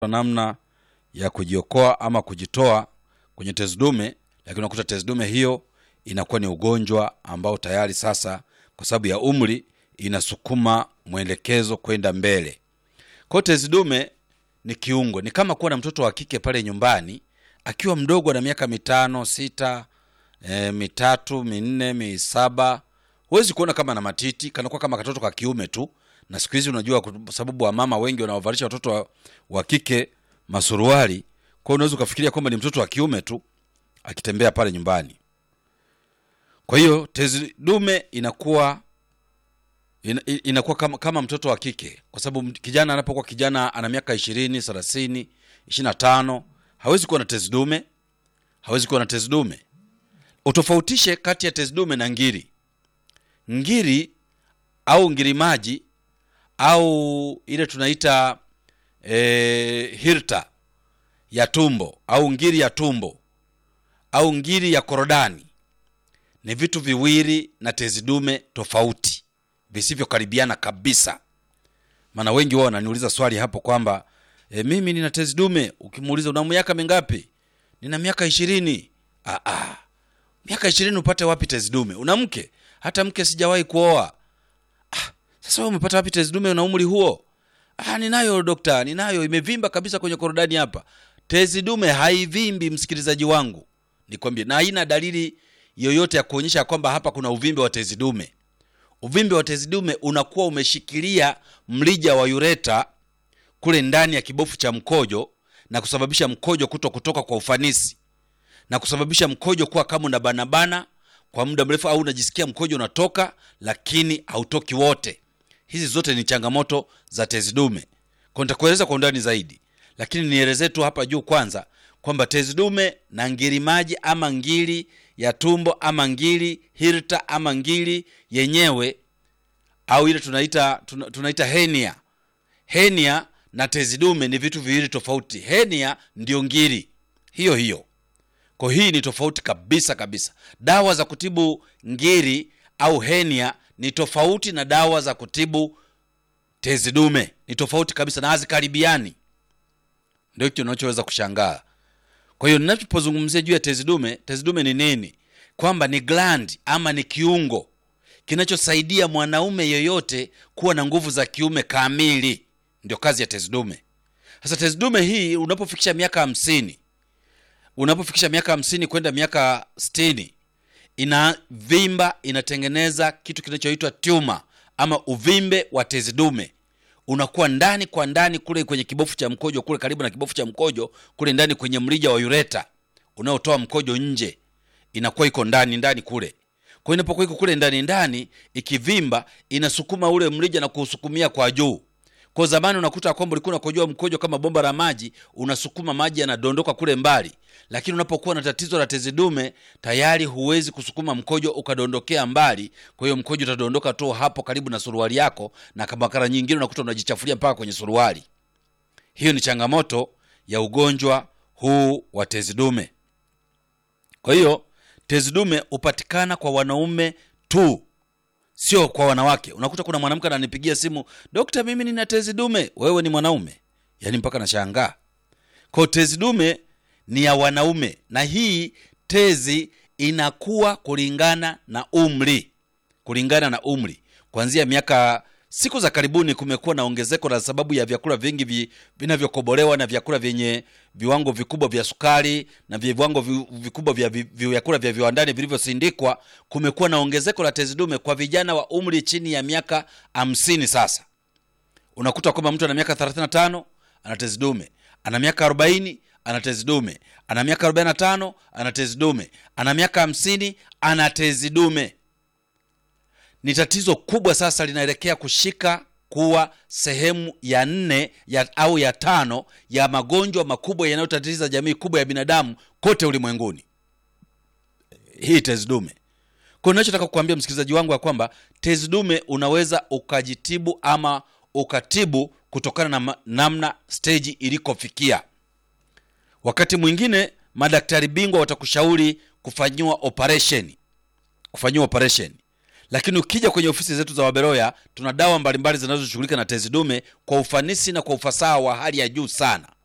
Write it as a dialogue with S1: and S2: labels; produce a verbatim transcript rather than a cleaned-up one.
S1: namna ya kujiokoa ama kujitoa kwenye tezi dume, lakini unakuta tezi dume hiyo inakuwa ni ugonjwa ambao tayari sasa kwa sababu ya umri inasukuma mwelekezo kwenda mbele. Kwa tezi dume ni kiungo, ni kama kuwa na mtoto wa kike pale nyumbani akiwa mdogo na miaka mitano, sita, e, mitatu, minne, misaba. Huwezi kuona kama na matiti, kanakuwa kama katoto kwa kiume tu. Na siku hizi unajua kwa sababu wa mama wengi wanawavalisha watoto wa, wa kike masuruali, kwa unaweza kufikiria kwamba ni mtoto wa kiume tu akitembea pale nyumbani. Kwa hiyo tezi dume inakuwa ina, inakuwa kama, kama mtoto wa kike, kwa sababu kijana anapokuwa kijana ana miaka ishirini, thelathini, ishirini na tano hawezi kuwa na tezi dume, hawezi kuwa na tezi dume. Utofautishe kati ya tezi dume na ngiri. Ngiri au ngiri maji au ile tunaita e, hirta ya tumbo au ngiri ya tumbo au ngiri ya korodani ni vitu viwili na tezi dume tofauti, visivyo karibiana kabisa. Maana wengi wao wananiuliza swali hapo kwamba e, mimi nina tezi dume. Ukimuuliza una miaka mingapi? Nina miaka ishirini. Ah ah. Miaka ishirini upate wapi tezi dume? Una mke? Hata mke sijawahi kuoa. Ah, sasa wewe umepata wapi tezi dume una umri huo? Ah, ninayo dokta, ninayo, imevimba kabisa kwenye korodani hapa. Tezi dume haivimbi, msikilizaji wangu. Nikwambie, na haina dalili yoyote ya kuonyesha kwamba hapa kuna uvimbe wa tezi dume. Uvimbe wa tezi dume unakuwa umeshikilia mlija wa ureta kule ndani ya kibofu cha mkojo na kusababisha mkojo kuto kutoka kwa ufanisi, na kusababisha mkojo kuwa kama unabanabana kwa muda mrefu, au unajisikia mkojo unatoka lakini hautoki wote. Hizi zote ni changamoto za tezi dume. Kwa nitakueleza kwa undani zaidi, lakini nieleze tu hapa juu kwanza kwamba tezi dume na ngiri maji ama ngiri ya tumbo ama ngiri hirta ama ngiri yenyewe au ile tunaita tunaita hernia. Hernia na tezi dume ni vitu viwili tofauti. Hernia ndio ngiri hiyo hiyo. Kwa hii ni tofauti kabisa kabisa. Dawa za kutibu ngiri au hernia ni tofauti na dawa za kutibu tezi dume. Ni tofauti kabisa na hazikaribiani. Ndio kitu unachoweza kushangaa. Kwa hiyo ninapozungumzia juu ya tezi dume, tezi dume ni nini? Kwamba ni gland ama ni kiungo kinachosaidia mwanaume yoyote kuwa na nguvu za kiume kamili. Ndio kazi ya tezi dume. Sasa tezi dume hii unapofikisha miaka hamsini, unapofikisha miaka hamsini kwenda miaka sitini, inavimba, inatengeneza kitu kinachoitwa tumor ama uvimbe wa tezi dume. Unakuwa ndani kwa ndani kule kwenye kibofu cha mkojo, kule karibu na kibofu cha mkojo, kule ndani kwenye mrija wa ureta unaotoa mkojo nje. Inakuwa iko ndani ndani kule. Kwa hiyo inapokuwa iko kule ndani ndani, ikivimba inasukuma ule mrija na kuusukumia kwa juu. Kwa zamani unakuta kwamba ulikuwa unakojoa mkojo kama bomba la maji, unasukuma maji yanadondoka kule mbali. Lakini unapokuwa na tatizo la tezi dume, tayari huwezi kusukuma mkojo ukadondokea mbali. Kwa hiyo mkojo utadondoka tu hapo karibu na suruali yako, na kama mara nyingine unakuta unajichafulia mpaka kwenye suruali. Hiyo ni changamoto ya ugonjwa huu wa tezi dume. Kwa hiyo tezi dume upatikana kwa wanaume tu, sio kwa wanawake. Unakuta kuna mwanamke ananipigia simu, "Dokta, mimi nina tezi dume." Wewe ni mwanaume? Yaani mpaka nashangaa. Kwa tezi dume ni ya wanaume, na hii tezi inakuwa kulingana na umri. Kulingana na umri. Kuanzia miaka siku za karibuni kumekuwa na ongezeko la sababu ya vyakula vingi vi, vinavyokobolewa na vyakula vyenye viwango vikubwa vya sukari na viwango vikubwa vya vyakula vya viwandani vilivyosindikwa. Kumekuwa na ongezeko la tezi dume kwa vijana wa umri chini ya miaka hamsini. Sasa unakuta kwamba mtu ana miaka thelathini na tano ana tezi dume, ana miaka arobaini ana tezi dume, ana miaka arobaini na tano ana tezi dume, ana miaka hamsini ana tezi dume. Ni tatizo kubwa sasa linaelekea kushika kuwa sehemu ya nne ya au ya tano ya magonjwa makubwa yanayotatiza jamii kubwa ya binadamu kote ulimwenguni. Hii tezi dume. Kwa ninachotaka kukuambia msikilizaji wangu ya kwamba tezi dume unaweza ukajitibu ama ukatibu kutokana na namna stage ilikofikia. Wakati mwingine madaktari bingwa watakushauri kufanywa operation. Kufanywa operation. Lakini ukija kwenye ofisi zetu za Waberoya, tuna dawa mbalimbali zinazoshughulika na tezi dume kwa ufanisi na kwa ufasaha wa hali ya juu sana.